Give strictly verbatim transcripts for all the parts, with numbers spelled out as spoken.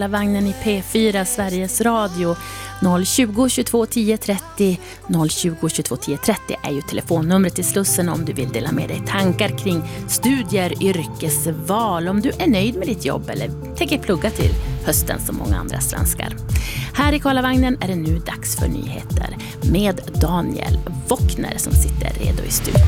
Vagnen i P fyra Sveriges Radio. noll tjugo, tjugotvå, tio, trettio. noll tjugo, tjugotvå, tio, trettio är ju telefonnumret till Slussen om du vill dela med dig tankar kring studier, yrkesval, om du är nöjd med ditt jobb eller tänker plugga till hösten som många andra svenskar. Här i Karlavagnen är det nu dags för nyheter med Daniel Wockner som sitter redo i studion.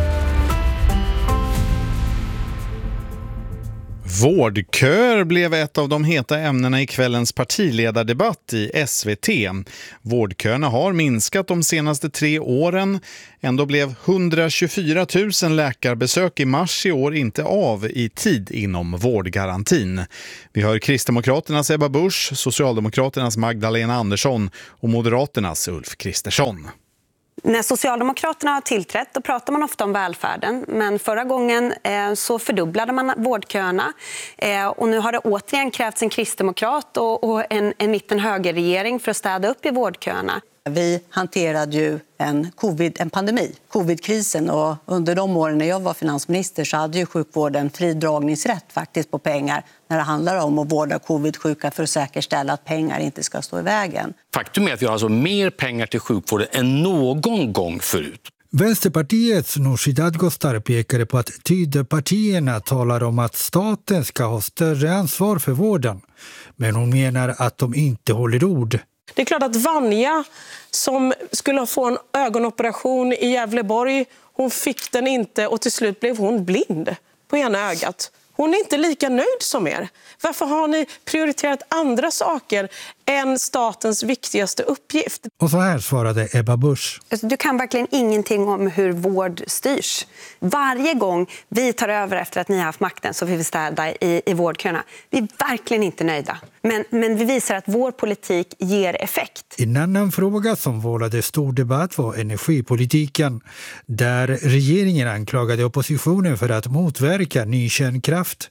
Vårdköer blev ett av de heta ämnena i kvällens partiledardebatt i S V T. Vårdköerna har minskat de senaste tre åren. Ändå blev hundratjugofyra tusen läkarbesök i mars i år inte av i tid inom vårdgarantin. Vi hör Kristdemokraternas Ebba Busch, Socialdemokraternas Magdalena Andersson och Moderaternas Ulf Kristersson. När Socialdemokraterna har tillträtt då pratar man ofta om välfärden, men förra gången eh, så fördubblade man vårdköerna eh, och nu har det återigen krävts en kristdemokrat och, och en, en mitten-högerregering för att städa upp i vårdköerna. Vi hanterade ju en, covid, en pandemi, covidkrisen, och under de åren när jag var finansminister så hade ju sjukvården fridragningsrätt faktiskt på pengar när det handlar om att vårda covidsjuka för att säkerställa att pengar inte ska stå i vägen. Faktum är att vi har alltså mer pengar till sjukvården än någon gång förut. Vänsterpartiets Nooshi Dadgostar pekade på att Tidöpartierna talar om att staten ska ha större ansvar för vården. Men hon menar att de inte håller ord. Det är klart att Vanja som skulle få en ögonoperation i Gävleborg, hon fick den inte och till slut blev hon blind på ena ögat. Hon är inte lika nöjd som er. Varför har ni prioriterat andra saker än statens viktigaste uppgift? Och så här svarade Ebba Busch. Du kan verkligen ingenting om hur vård styrs. Varje gång vi tar över efter att ni har haft makten så vill vi städa i, i vårdköerna. Vi är verkligen inte nöjda. Men, men vi visar att vår politik ger effekt. En annan fråga som vållade stor debatt var energipolitiken. Där regeringen anklagade oppositionen för att motverka ny kärnkraft.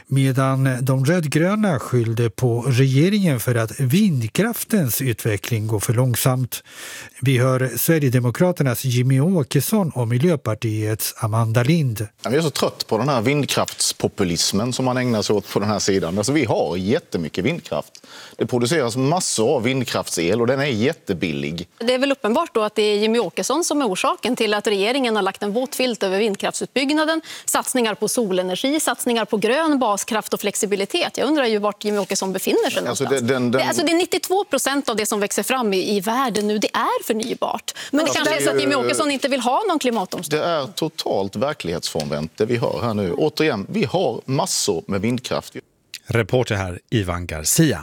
Medan de rödgröna skyllde på regeringen för att vindkraftens utveckling går för långsamt. Vi hör Sverigedemokraternas Jimmy Åkesson och Miljöpartiets Amanda Lind. Jag är så trött på den här vindkraftspopulismen som man ägnar sig åt på den här sidan. Alltså, vi har jättemycket vindkraft. Det produceras massor av vindkraftsel och den är jättebillig. Det är väl uppenbart då att det är Jimmy Åkesson som är orsaken till att regeringen har lagt en våt filt över vindkraftsutbyggnaden, satsningar på solenergi, satsningar på grön baskraft och flexibilitet. Jag undrar ju vart Jimmy Åkesson befinner sig alltså, någonstans. det, den, den... Det, alltså det är nittiotvå procent av det som växer fram i, i världen nu, det är förnybart. Men det kanske är så att Jimmy Åkesson inte vill ha någon klimatomställning. Det är totalt verklighetsfrånvänt det vi hör här nu. Återigen, vi har massor med vindkraft. Reporter här Ivan Garcia.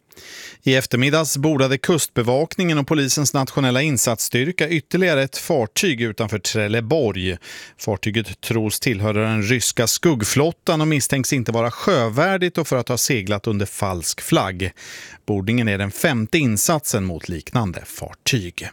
I eftermiddags bordade Kustbevakningen och polisens nationella insatsstyrka ytterligare ett fartyg utanför Trelleborg. Fartyget tros tillhöra den ryska skuggflottan och misstänks inte vara sjövärdigt och för att ha seglat under falsk flagg. Bordningen är den femte insatsen mot liknande fartyg.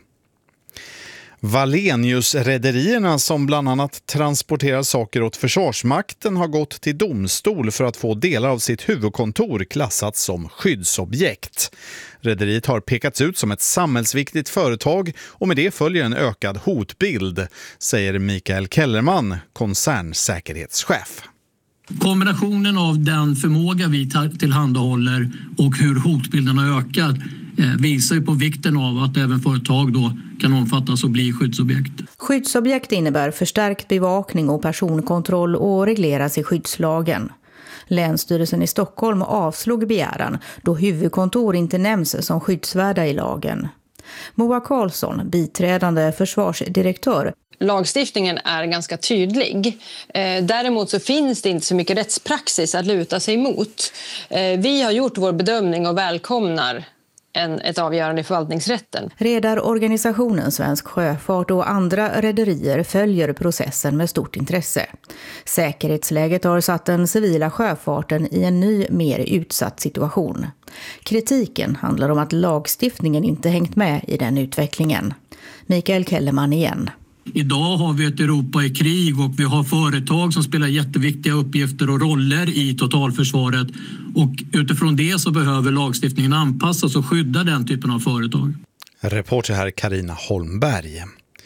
Wallenius-rederierna som bland annat transporterar saker åt Försvarsmakten har gått till domstol för att få delar av sitt huvudkontor klassat som skyddsobjekt. Rederiet har pekats ut som ett samhällsviktigt företag och med det följer en ökad hotbild, säger Mikael Kellerman, koncernsäkerhetschef. Kombinationen av den förmåga vi tillhandahåller och hur hotbilden har ökat visar ju på vikten av att även företag då kan omfattas och bli skyddsobjekt. Skyddsobjekt innebär förstärkt bevakning och personkontroll och regleras i skyddslagen. Länsstyrelsen i Stockholm avslog begäran då huvudkontor inte nämns som skyddsvärda i lagen. Moa Karlsson, biträdande försvarsdirektör. Lagstiftningen är ganska tydlig. Däremot så finns det inte så mycket rättspraxis att luta sig emot. Vi har gjort vår bedömning och välkomnar en, ett avgörande i förvaltningsrätten. Redarorganisationen Svensk Sjöfart och andra rederier följer processen med stort intresse. Säkerhetsläget har satt den civila sjöfarten i en ny, mer utsatt situation. Kritiken handlar om att lagstiftningen inte hängt med i den utvecklingen. Mikael Kellerman igen. Idag har vi ett Europa i krig och vi har företag som spelar jätteviktiga uppgifter och roller i totalförsvaret. Och utifrån det så behöver lagstiftningen anpassas och skydda den typen av företag. Reporter här Carina Holmberg.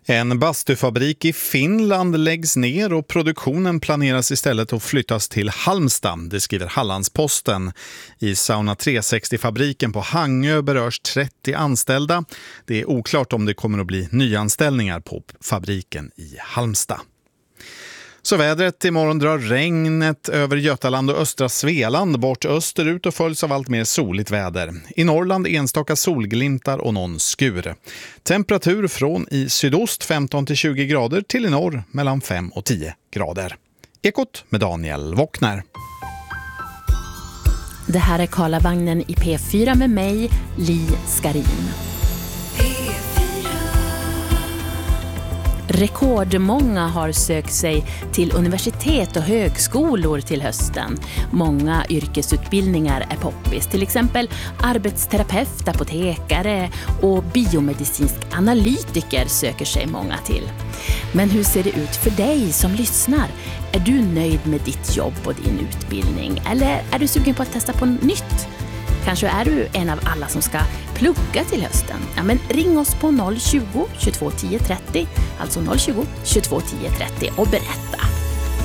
En bastufabrik i Finland läggs ner och produktionen planeras istället att flyttas till Halmstad, det skriver Hallandsposten. I Sauna tre sextio-fabriken på Hangö berörs trettio anställda. Det är oklart om det kommer att bli nyanställningar på fabriken i Halmstad. Så vädret, imorgon drar regnet över Götaland och östra Svealand bort österut och följs av allt mer soligt väder. I Norrland enstaka solglimtar och någon skur. Temperatur från i sydost femton till tjugo grader till i norr mellan fem och tio grader. Ekot med Daniel Wockner. Det här är Karlavagnen i P fyra med mig, Li Skarin. Rekordmånga har sökt sig till universitet och högskolor till hösten. Många yrkesutbildningar är poppis, till exempel arbetsterapeut, apotekare och biomedicinsk analytiker söker sig många till. Men hur ser det ut för dig som lyssnar? Är du nöjd med ditt jobb och din utbildning? Eller är du sugen på att testa på nytt? Kanske är du en av alla som ska plugga till hösten. Ja, men ring oss på noll tjugo, tjugotvå tio trettio, alltså noll tjugo, tjugotvå tio trettio och berätta.